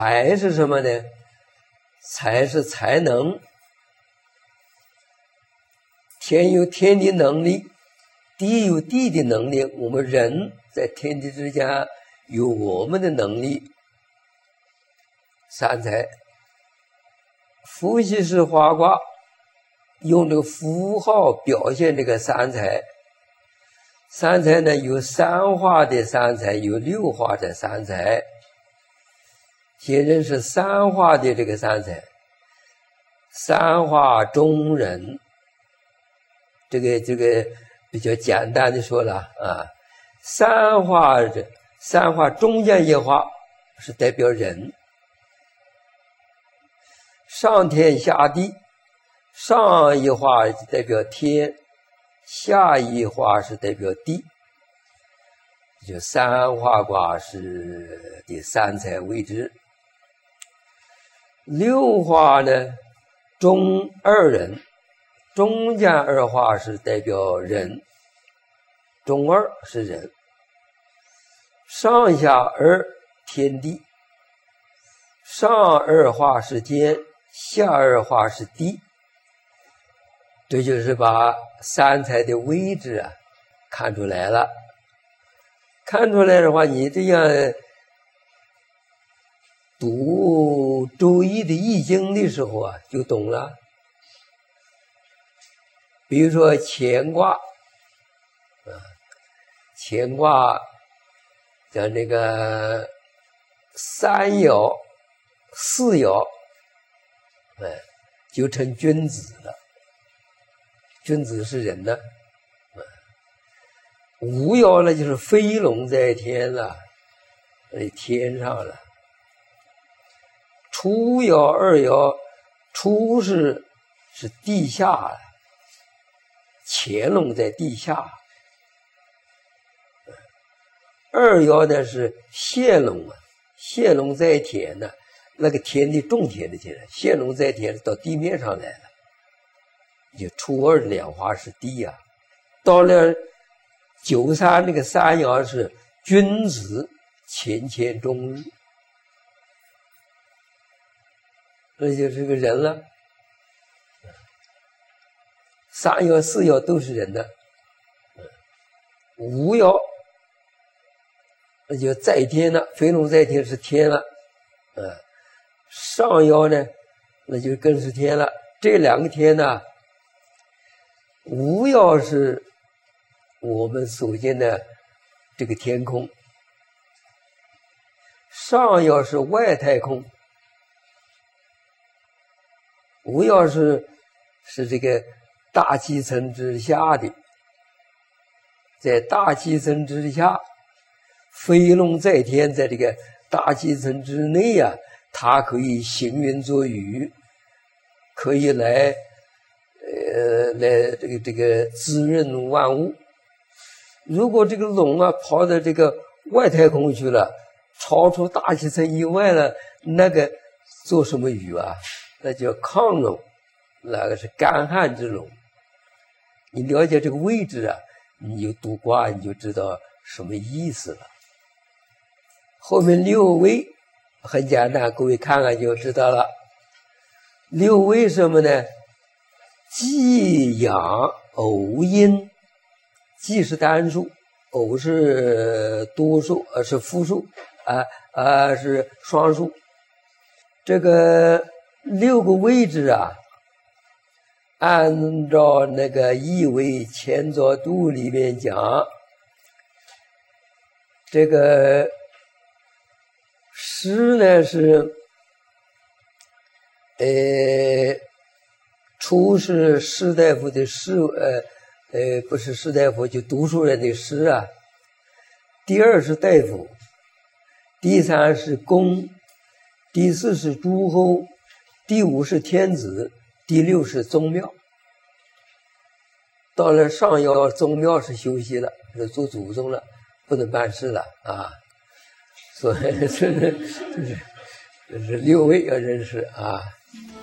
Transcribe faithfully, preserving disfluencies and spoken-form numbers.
才是什么呢？才是才能。天有天的能力，地有地的能力，我们人在天地之间有我们的能力。三才，伏羲氏画卦用这个符号表现这个三才。三才呢，有三画的三才，有六画的三才。先认识三画的这个三才。三画中人，这个这个比较简单的说了啊，三画三画中间一画是代表人，上天下地，上一画代表天，下一画是代表地，就三画卦是第三才位置。六画呢，中二人，中间二画是代表人，中二是人，上下二天地，上二画是天，下二画是地。这就是把三才的位置啊看出来了。看出来的话，你这样读《周易》的易经的时候啊，就懂了。比如说乾卦，啊，乾卦讲这个三爻、四爻，哎，就成君子了。君子是人呢，五爻呢就是飞龙在天了，在天上了。初爻、二爻，初是是地下了，潜龙在地下。二爻呢是现龙啊，现龙在天呢，那个天地种田的天，现龙在天到地面上来了。就初二两画是地啊，到了九三那个三爻是君子乾乾中日，那就是个人了。三爻四爻都是人的，五爻那就在天了，飞龙在天是天了，嗯，上爻呢那就更是天了。这两个天呢，五爻是我们所见的这个天空，上爻是外太空，五爻是是这个大气层之下的，在大气层之下，飞龙在天，在这个大气层之内啊，它可以行云作雨，可以来呃，来这个这个滋润万物。如果这个龙啊跑到这个外太空去了，超出大气层以外了，那个做什么雨啊？那叫亢龙，那个是干旱之龙。你了解这个位置啊，你就读卦你就知道什么意思了。后面六位很简单，各位看看就知道了。六位什么呢？既阳偶阴，既是单数，偶是多数，呃是复数，啊啊是双数。这个六个位置啊，按照那个易为乾兆度里面讲，这个师呢是呃初是士大夫的士，呃呃不是士大夫，就读书人的士啊。第二是大夫，第三是公，第四是诸侯，第五是天子，第六是宗庙。到了上爻，宗庙是休息了，是做祖宗了，不能办事了啊。所以这是这是这是六位要认识啊。